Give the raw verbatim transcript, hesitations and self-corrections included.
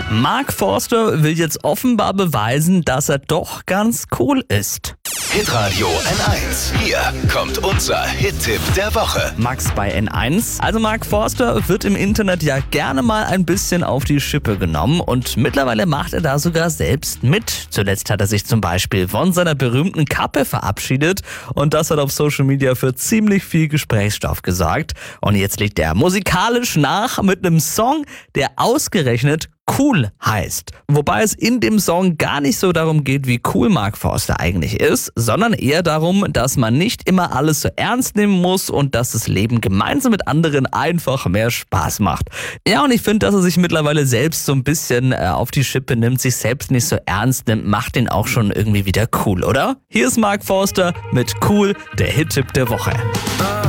Mark Forster will jetzt offenbar beweisen, dass er doch ganz cool ist. Hitradio N eins. Hier kommt unser Hit-Tipp der Woche. Max bei N eins. Also Mark Forster wird im Internet ja gerne mal ein bisschen auf die Schippe genommen und mittlerweile macht er da sogar selbst mit. Zuletzt hat er sich zum Beispiel von seiner berühmten Kappe verabschiedet und das hat auf Social Media für ziemlich viel Gesprächsstoff gesorgt. Und jetzt legt er musikalisch nach mit einem Song, der ausgerechnet Cool heißt. Wobei es in dem Song gar nicht so darum geht, wie cool Mark Forster eigentlich ist, sondern eher darum, dass man nicht immer alles so ernst nehmen muss und dass das Leben gemeinsam mit anderen einfach mehr Spaß macht. Ja, und ich finde, dass er sich mittlerweile selbst so ein bisschen äh, auf die Schippe nimmt, sich selbst nicht so ernst nimmt, macht ihn auch schon irgendwie wieder cool, oder? Hier ist Mark Forster mit Cool, der Hit-Tipp der Woche.